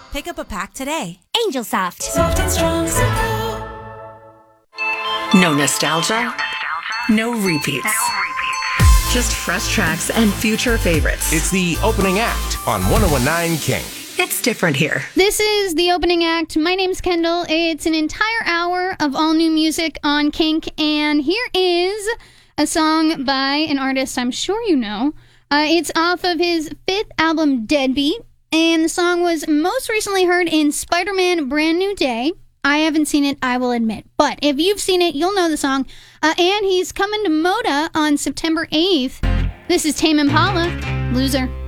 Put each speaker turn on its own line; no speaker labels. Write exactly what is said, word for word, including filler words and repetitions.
Pick up a pack today.
Angel Soft.
Soft and strong, simple.
No nostalgia, no repeats. Just fresh tracks and future favorites.
It's the opening act on one oh one point nine King.
It's different here.
This is the opening act. My name's Kendall. It's an entire hour of all new music on Kink, and here is a song by an artist I'm sure you know. Uh, it's off of his fifth album, Deadbeat, and the song was most recently heard in Spider-Man Brand New Day. I haven't seen it, I will admit, but if you've seen it, you'll know the song. Uh, and he's coming to Moda on September eighth. This is Tame Impala, Loser.